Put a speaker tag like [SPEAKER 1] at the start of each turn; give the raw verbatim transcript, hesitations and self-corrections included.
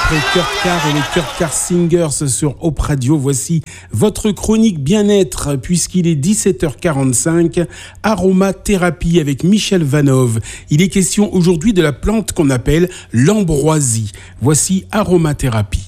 [SPEAKER 1] après Kurt Carr et les Kurt Carr Singers sur Hop Radio, voici votre chronique bien-être puisqu'il est dix-sept heures quarante-cinq, aromathérapie avec Michel Vanov. Il est question aujourd'hui de la plante qu'on appelle l'ambroisie. Voici aromathérapie.